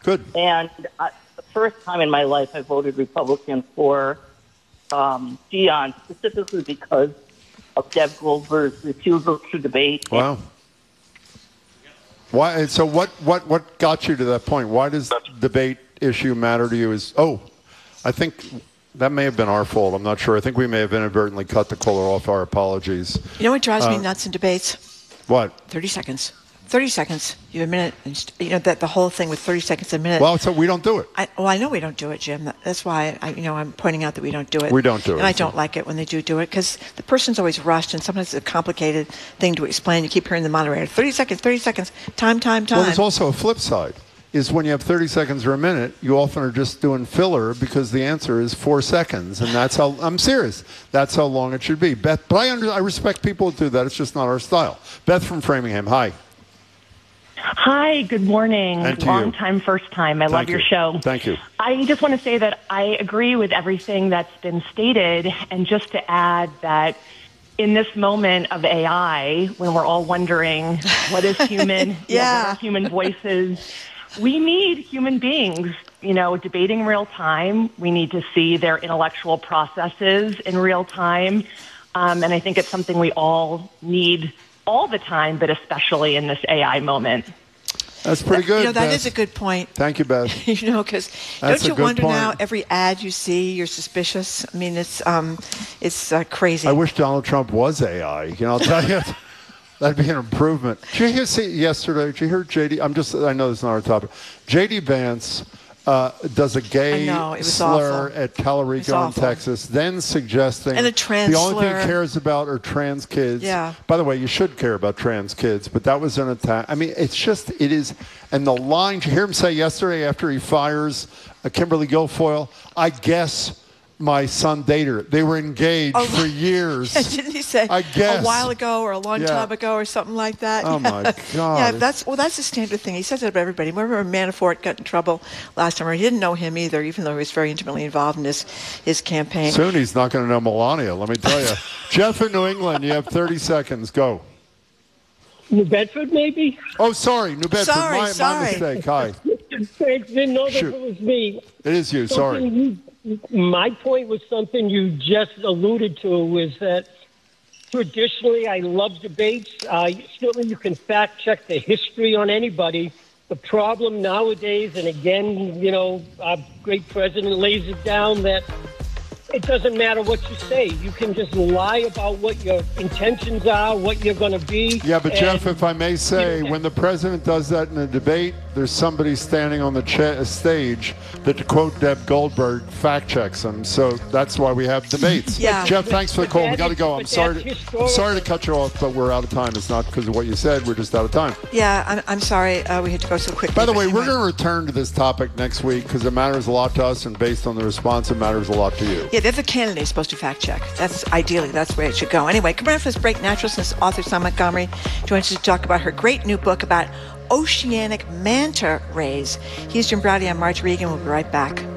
Good. And the first time in my life I voted Republican for Dion, specifically because of Deb Goldberg's refusal to debate. Wow. Why? So what got you to that point? Why does debate issue matter to you? I think that may have been our fault. I'm not sure. I think we may have inadvertently cut the caller off. Our apologies. You know what drives me nuts in debates? What? 30 seconds. 30 seconds. You have a minute. And that the whole thing with 30 seconds a minute. Well, so we don't do it. I know we don't do it, Jim. That's why I'm pointing out that we don't do it. We don't do it. And I don't like it when they do it because the person's always rushed and sometimes it's a complicated thing to explain. You keep hearing the moderator, 30 seconds, time. Well, there's also a flip side. Is when you have 30 seconds or a minute, you often are just doing filler because the answer is 4 seconds. And that's how, I'm serious, that's how long it should be. Beth, but I respect people who do that. It's just not our style. Beth from Framingham, hi. Hi, good morning. Long you. time, first time. I love your show. Thank you. I just want to say that I agree with everything that's been stated. And just to add that in this moment of AI, when we're all wondering what is human, what are human voices, we need human beings, debating real time. We need to see their intellectual processes in real time. And I think it's something we all need all the time, but especially in this AI moment. That's pretty good. That Beth. is a good point. Thank you, Beth. Because don't you wonder now, every ad you see, you're suspicious? I mean, it's crazy. I wish Donald Trump was AI. I'll tell you. That'd be an improvement. Did you hear yesterday? Did you hear JD? I know this is not our topic. JD Vance does a gay slur at Calorico in Texas, then suggesting and a trans the only slur. thing he cares about are trans kids. Yeah. By the way, you should care about trans kids, but that was an attack. I mean, it is. And the line, did you hear him say yesterday after he fires Kimberly Guilfoyle? I guess my son dated her. They were engaged for years. Didn't he say I guess. a while ago or a long time ago or something like that? Oh, my God. Yeah, that's the standard thing. He says it about everybody. Remember Manafort got in trouble last time, or he didn't know him either, even though he was very intimately involved in his campaign. Soon he's not going to know Melania, let me tell you. Jeff in New England, you have 30 seconds. Go. New Bedford, maybe? Oh, sorry, New Bedford. Sorry. My mistake. Hi. Didn't know that it was me. It is you. Sorry. My point was something you just alluded to, was that traditionally I love debates. Certainly you can fact check the history on anybody. The problem nowadays, and again, our great president lays it down, that it doesn't matter what you say. You can just lie about what your intentions are, what you're going to be. Yeah, but Jeff, if I may say, when the president does that in a debate, there's somebody standing on the stage that, to quote Deb Goldberg, fact checks him. So that's why we have debates. Yeah. Jeff, thanks for the call. We got to go. I'm sorry to cut you off, but we're out of time. It's not because of what you said. We're just out of time. Yeah, I'm sorry we had to go so quickly. By the way, we're going to return to this topic next week because it matters a lot to us, and based on the response, it matters a lot to you. Yeah, they're the candidates supposed to fact check. That's ideally, that's where it should go. Anyway, come on for this break. Naturalist author Sam Montgomery joins us to talk about her great new book about oceanic manta rays. He's Jim Braude. I'm Marge Regan. We'll be right back.